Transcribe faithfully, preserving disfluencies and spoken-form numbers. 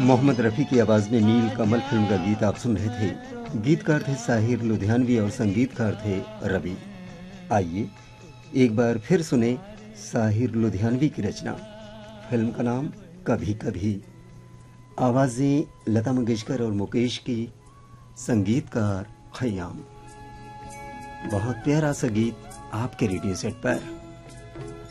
मोहम्मद रफ़ी की आवाज़ में नील कमल फिल्म का गीत आप सुन रहे थे। गीतकार थे साहिर लुधियानवी और संगीतकार थे रवि। आइए एक बार फिर सुने साहिर लुधियानवी की रचना। फिल्म का नाम कभी कभी। आवाज़ें लता मंगेशकर और मुकेश की, संगीतकार खयाम। बहुत प्यारा सा गीत आपके रेडियो सेट पर।